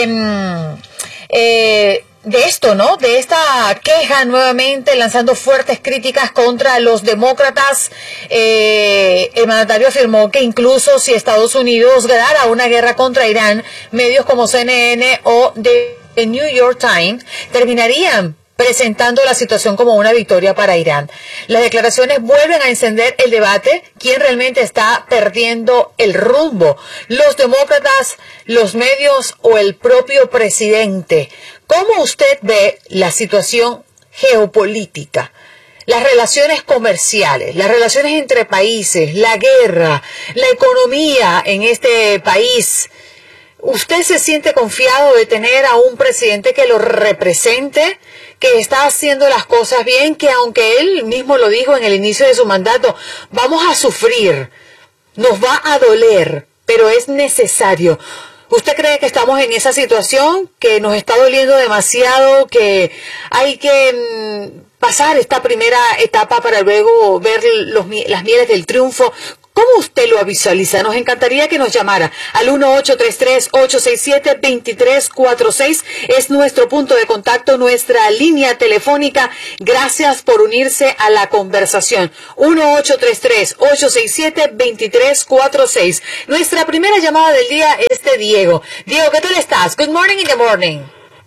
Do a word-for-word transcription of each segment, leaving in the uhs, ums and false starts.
eh, eh, de esto, ¿no? De esta queja nuevamente, lanzando fuertes críticas contra los demócratas. Eh, el mandatario afirmó que incluso si Estados Unidos ganara una guerra contra Irán, medios como C N N o The New York Times terminarían presentando la situación como una victoria para Irán. Las declaraciones vuelven a encender el debate: ¿quién realmente está perdiendo el rumbo? ¿Los demócratas, los medios o el propio presidente? ¿Cómo usted ve la situación geopolítica, las relaciones comerciales, las relaciones entre países, la guerra, la economía en este país? ¿Usted se siente confiado de tener a un presidente que lo represente, que está haciendo las cosas bien, que aunque él mismo lo dijo en el inicio de su mandato, vamos a sufrir, nos va a doler, pero es necesario? ¿Usted cree que estamos en esa situación, que nos está doliendo demasiado, que hay que mmm, pasar esta primera etapa para luego ver los, las mieles del triunfo? ¿Cómo usted lo visualiza? Nos encantaría que nos llamara al uno ocho tres tres, ocho seis siete, dos tres cuatro seis. Es nuestro punto de contacto, nuestra línea telefónica. Gracias por unirse a la conversación. uno ocho tres tres, ocho seis siete, dos tres cuatro seis. Nuestra primera llamada del día es de Diego. Diego, ¿qué tal estás? Good morning in the morning.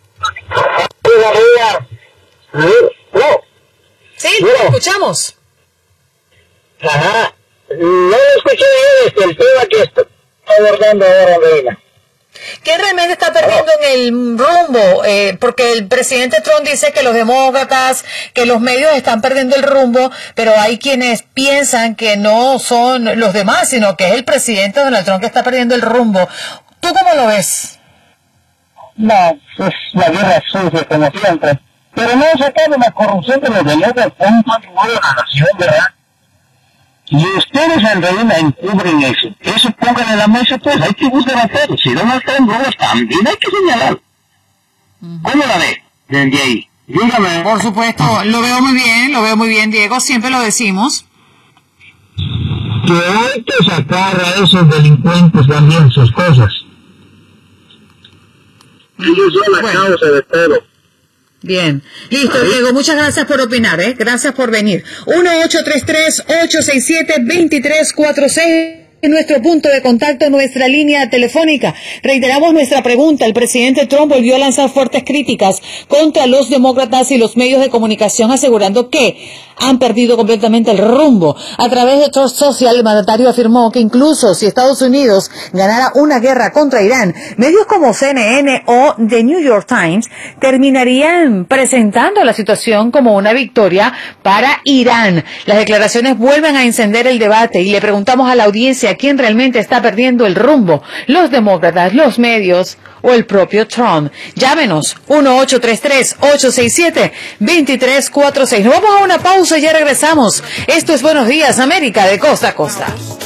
Sí, te escuchamos. Ajá. No escuché bien el tema que está abordando ahora, Reina. ¿Qué realmente está perdiendo en el rumbo? Eh, porque el presidente Trump dice que los demócratas, que los medios están perdiendo el rumbo, pero hay quienes piensan que no son los demás, sino que es el presidente Donald Trump que está perdiendo el rumbo. ¿Tú cómo lo ves? No, es la guerra sucia, como siempre. Pero no se cabe la corrupción de los demócratas con un patrimonio de la nación, ¿verdad? Y ustedes en realidad encubren eso. Eso pongan en la mesa, pues hay que buscar hacerlo. Si no nos traen drogas, también hay que señalar. Uh-huh. ¿Cómo la ve desde ahí? Dígame. Por supuesto, lo veo muy bien, lo veo muy bien, Diego, siempre lo decimos. Que hay que sacar a esos delincuentes también sus cosas. Ellos son la bueno. causa de todo. Bien, listo, Diego, muchas gracias por opinar, ¿eh? Gracias por venir. uno ocho tres tres, ocho seis siete, dos tres cuatro seis es nuestro punto de contacto, nuestra línea telefónica. Reiteramos nuestra pregunta. El presidente Trump volvió a lanzar fuertes críticas contra los demócratas y los medios de comunicación, asegurando que han perdido completamente el rumbo. A través de Truth Social, el mandatario afirmó que incluso si Estados Unidos ganara una guerra contra Irán, medios como C N N o The New York Times terminarían presentando la situación como una victoria para Irán. Las declaraciones vuelven a encender el debate y le preguntamos a la audiencia quién realmente está perdiendo el rumbo, los demócratas, los medios o el propio Trump. Llámenos, uno ocho tres tres, ocho seis siete, dos tres cuatro seis. Nos vamos a una pausa y ya regresamos. Esto es Buenos Días América, de costa a costa.